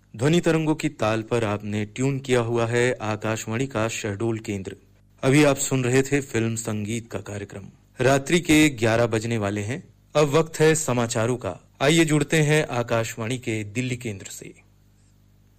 ध्वनि तरंगों की ताल पर आपने ट्यून किया हुआ है आकाशवाणी का शहडोल केंद्र। अभी आप सुन रहे थे फिल्म संगीत का कार्यक्रम। रात्रि के 11 बजने वाले हैं। अब वक्त है समाचारों का। आइए जुड़ते हैं आकाशवाणी के दिल्ली केंद्र से।